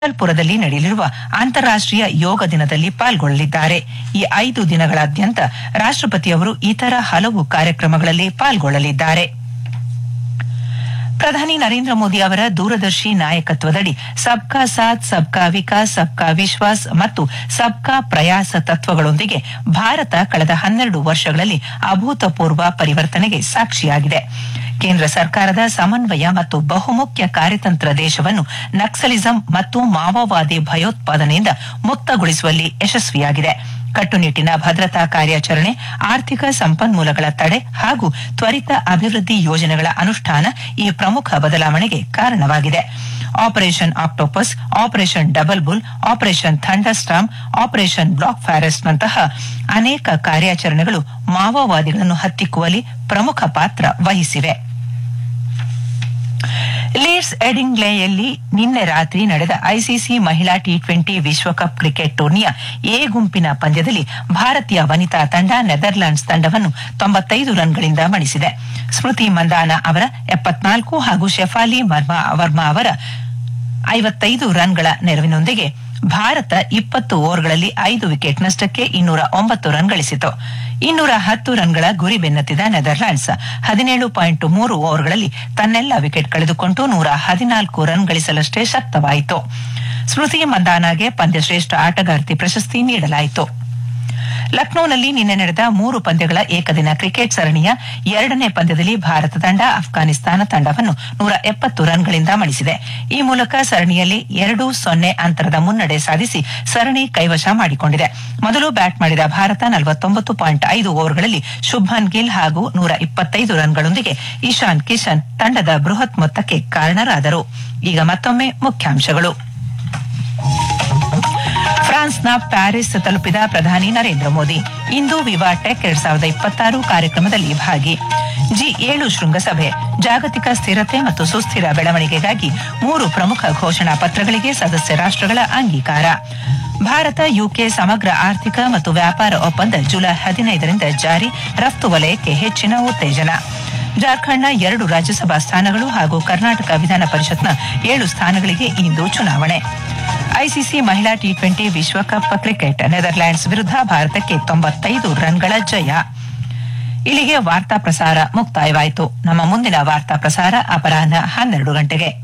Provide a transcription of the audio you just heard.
ಜಬಲ್ಪುರದಲ್ಲಿ ನಡೆಯಲಿರುವ ಅಂತಾರಾಷ್ಟ್ರೀಯ ಯೋಗ ದಿನದಲ್ಲಿ ಪಾಲ್ಗೊಳ್ಳಲಿದ್ದಾರೆ. ಈ 5 ದಿನಗಳಾದ್ಯಂತ ರಾಷ್ಟ್ರಪತಿಯವರು ಇತರ ಹಲವು ಕಾರ್ಯಕ್ರಮಗಳಲ್ಲಿ ಪಾಲ್ಗೊಳ್ಳಲಿದ್ದಾರೆ. ಪ್ರಧಾನಿ ನರೇಂದ್ರ ಮೋದಿ ಅವರ ದೂರದರ್ಶಿ ನಾಯಕತ್ವದಡಿ ಸಬ್ಕಾ ಸಾಥ್ ಸಬ್ಕಾ ವಿಕಾಸ್ ಸಬ್ಕಾ ವಿಶ್ವಾಸ್ ಮತ್ತು ಸಬ್ಕಾ ಪ್ರಯಾಸ ತತ್ವಗಳೊಂದಿಗೆ ಭಾರತ ಕಳೆದ 12 ವರ್ಷಗಳಲ್ಲಿ ಅಭೂತಪೂರ್ವ ಪರಿವರ್ತನೆಗೆ ಸಾಕ್ಷಿಯಾಗಿದೆ. ಕೇಂದ್ರ ಸರ್ಕಾರದ ಸಮನ್ವಯ ಮತ್ತು ಬಹುಮುಖ್ಯ ಕಾರ್ಯತಂತ್ರ ದೇಶವನ್ನು ನಕ್ಸಲಿಸಂ ಮತ್ತು ಮಾವೋವಾದಿ ಭಯೋತ್ಪಾದನೆಯಿಂದ ಮುಕ್ತಗೊಳಿಸುವಲ್ಲಿ ಯಶಸ್ವಿಯಾಗಿದೆ. ಕಟ್ಟುನಿಟ್ಟಿನ ಭದ್ರತಾ ಕಾರ್ಯಾಚರಣೆ, ಆರ್ಥಿಕ ಸಂಪನ್ಮೂಲಗಳ ತಡೆ ಹಾಗೂ ತ್ವರಿತ ಅಭಿವೃದ್ಧಿ ಯೋಜನೆಗಳ ಅನುಷ್ಠಾನ ಈ ಪ್ರಮುಖ ಬದಲಾವಣೆಗೆ ಕಾರಣವಾಗಿದೆ. Operation octopus, operation double bull, operation thunder storm, operation block forest ನಂತಹ ಅನೇಕ ಕಾರ್ಯಾಚರಣೆಗಳು ಮಾವೋವಾದಿಗಳನ್ನು ಹತ್ತಿಕ್ಕುವಲ್ಲಿ ಪ್ರಮುಖ ಪಾತ್ರ ವಹಿಸಿವೆ. ಲೀಡ್ಸ್ ಎಡಿಂಗ್ಲೆಯಲ್ಲಿ ನಿನ್ನೆ ರಾತ್ರಿ ನಡೆದ ಐಸಿಸಿ ಮಹಿಳಾ ಟಿ20 ವಿಶ್ವಕಪ್ ಕ್ರಿಕೆಟ್ ಟೂರ್ನಿಯ ಎ ಗುಂಪಿನ ಪಂದ್ಯದಲ್ಲಿ ಭಾರತೀಯ ವನಿತಾ ತಂಡ ನೆದರ್ಲ್ಯಾಂಡ್ಸ್ ತಂಡವನ್ನು 95 ರನ್ಗಳಿಂದ ಮಣಿಸಿದೆ. ಸ್ಮೃತಿ ಮಂದಾನ ಅವರ 74 ಹಾಗೂ ಶೆಫಾಲಿ ವರ್ಮಾ ಅವರ 55 ರನ್ಗಳ ನೆರವಿನೊಂದಿಗೆ ಭಾರತ 20 ಓವರ್ಗಳಲ್ಲಿ 5 ವಿಕೆಟ್ ನಷ್ಟಕ್ಕೆ 209 ರನ್ ಗಳಿಸಿತು. 210 ರನ್ಗಳ ಗುರಿ ಬೆನ್ನತ್ತಿದ ನೆದರ್ಲ್ಯಾಂಡ್ಸ್ 17.3 ಓವರ್ಗಳಲ್ಲಿ ತನ್ನೆಲ್ಲ ವಿಕೆಟ್ ಕಳೆದುಕೊಂಡು 114 ರನ್ ಗಳಿಸಲಷ್ಟೇ ಶಕ್ತವಾಯಿತು. ಸ್ಮೃತಿ ಮಂದಾನಾಗೆ ಪಂದ್ಯಶ್ರೇಷ್ಠ ಆಟಗಾರ್ತಿ ಪ್ರಶಸ್ತಿ ನೀಡಲಾಯಿತು. ಲಕ್ನೋನಲ್ಲಿ ನಿನ್ನೆ ನಡೆದ 3 ಪಂದ್ಯಗಳ ಏಕದಿನ ಕ್ರಿಕೆಟ್ ಸರಣಿಯ 2ನೇ ಪಂದ್ಯದಲ್ಲಿ ಭಾರತ ತಂಡ ಅಫ್ಘಾನಿಸ್ತಾನ ತಂಡವನ್ನು 170 ರನ್ಗಳಿಂದ ಮಣಿಸಿದೆ. ಈ ಮೂಲಕ ಸರಣಿಯಲ್ಲಿ 2-0 ಅಂತರದ ಮುನ್ನಡೆ ಸಾಧಿಸಿ ಸರಣಿ ಕೈವಶ ಮಾಡಿಕೊಂಡಿದೆ. ಮೊದಲು ಬ್ಯಾಟ್ ಮಾಡಿದ ಭಾರತ 49.5 ಓವರ್ಗಳಲ್ಲಿ ಶುಭ್ಮನ್ ಗಿಲ್ ಹಾಗೂ 125 ರನ್ಗಳೊಂದಿಗೆ ಇಶಾನ್ ಕಿಶನ್ ತಂಡದ ಬೃಹತ್ ಮೊತ್ತಕ್ಕೆ ಕಾರಣರಾದರು. ಈಗ ಮತ್ತೊಮ್ಮೆ ಮುಖ್ಯಾಂಶಗಳು. ಫ್ರಾನ್ಸ್ನ ಪ್ಯಾರಿಸ್ ತಲುಪಿದ ಪ್ರಧಾನಿ ನರೇಂದ್ರ ಮೋದಿ ಇಂದು ವಿವಾ ಟೆಕ್ 2026 ಕಾರ್ಯಕ್ರಮದಲ್ಲಿ ಭಾಗಿ. G7 ಶೃಂಗಸಭೆ ಜಾಗತಿಕ ಸ್ಥಿರತೆ ಮತ್ತು ಸುಸ್ಥಿರ ಬೆಳವಣಿಗೆಗಾಗಿ 3 ಪ್ರಮುಖ ಘೋಷಣಾ ಪತ್ರಗಳಿಗೆ ಸದಸ್ಯ ರಾಷ್ಟ್ರಗಳ ಅಂಗೀಕಾರ. ಭಾರತ ಯುಕೆ ಸಮಗ್ರ ಆರ್ಥಿಕ ಮತ್ತು ವ್ಯಾಪಾರ ಒಪ್ಪಂದ ಜುಲೈ 15ರಿಂದ ಜಾರಿ, ರಫ್ತು ವಲಯಕ್ಕೆ ಹೆಚ್ಚಿನ ಉತ್ತೇಜನ. ಜಾರ್ಖಂಡ್ನ 2 ರಾಜ್ಯಸಭಾ ಸ್ಥಾನಗಳು ಹಾಗೂ ಕರ್ನಾಟಕ ವಿಧಾನ ಪರಿಷತ್ನ 7 ಸ್ಥಾನಗಳಿಗೆ ಇಂದು ಚುನಾವಣೆ. ಐಸಿಸಿ ಮಹಿಳಾ ಟಿ20 ವಿಶ್ವಕಪ್ ಕ್ರಿಕೆಟ್ ನೆದರ್ಲ್ಯಾಂಡ್ಸ್ ವಿರುದ್ಧ ಭಾರತಕ್ಕೆ 95 ರನ್ಗಳ ಜಯ. ಇಲ್ಲಿಗೆ ವಾರ್ತಾ ಪ್ರಸಾರ ಮುಕ್ತಾಯವಾಯಿತು. ನಮ್ಮ ಮುಂದಿನ ವಾರ್ತಾ ಪ್ರಸಾರ ಅಪರಾಹ್ನ 12 ಗಂಟೆಗೆ.